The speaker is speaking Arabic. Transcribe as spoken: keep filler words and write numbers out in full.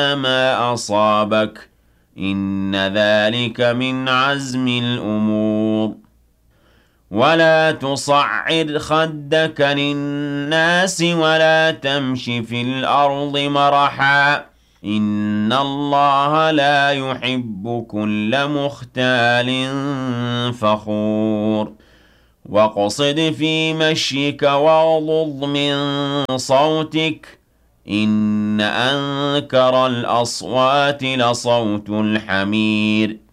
ما أصابك إن ذلك من عزم الأمور ولا تصعر خدك للناس ولا تمش في الأرض مرحا إن الله لا يحب كل مختال فخور واقصد في مشيك واغضض من صوتك إن أنكر الأصوات لصوت الحمير